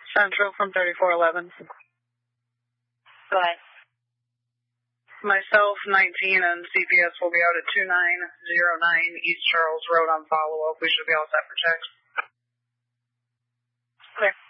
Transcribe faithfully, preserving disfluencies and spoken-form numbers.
Central from thirty-four eleven. Go ahead. Myself, nineteen, and C P S will be out at two nine zero nine East Charles Road on follow-up. We should be all set for checks. Clear.